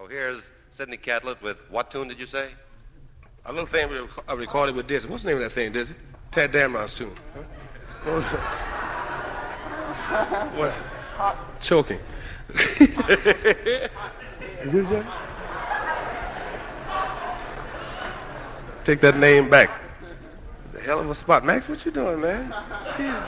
here's Sidney Catlett with what tune did you say? A little thing I recorded with Dizzy. What's the name of that thing, Dizzy? Tad Damron's tune. Huh? What's choking? Did you, Jack? Take that name back. The hell of a spot. Max, what you doing, man? Jeez.